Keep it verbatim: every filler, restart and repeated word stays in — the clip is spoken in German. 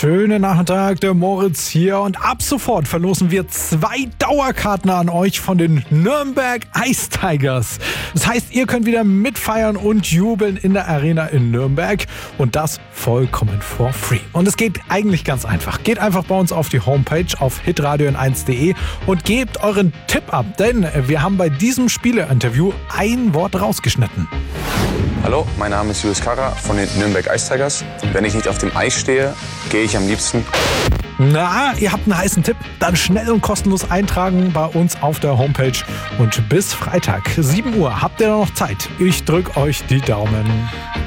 Schönen Nachmittag, der Moritz hier und ab sofort verlosen wir zwei Dauerkarten an euch von den Nürnberg Ice Tigers. Das heißt, ihr könnt wieder mitfeiern und jubeln in der Arena in Nürnberg und das vollkommen for free. Und es geht eigentlich ganz einfach. Geht einfach bei uns auf die Homepage auf hitradio n eins punkt de und gebt euren Tipp ab, denn wir haben bei diesem Spielerinterview ein Wort rausgeschnitten. Hallo, mein Name ist Julius Karrer von den Nürnberg Ice Tigers. Wenn ich nicht auf dem Eis stehe, gehe ich am liebsten. Na, ihr habt einen heißen Tipp? Dann schnell und kostenlos eintragen bei uns auf der Homepage. Und bis Freitag, sieben Uhr, habt ihr noch Zeit. Ich drück euch die Daumen.